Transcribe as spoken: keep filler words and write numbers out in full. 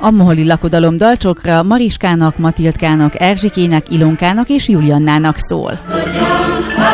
A moholi lakodalom dalcsokra Mariskának, Matildkának, Erzsikének, Ilonkának és Juliannának szól.